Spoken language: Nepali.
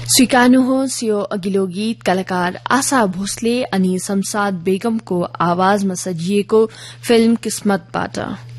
स्वीकार्नुहोस् यो अघिल्लो गीत कलाकार आशा भोसले अनि शमशाद बेगमको आवाजमा सजिएको फिल्म किस्मतबाट।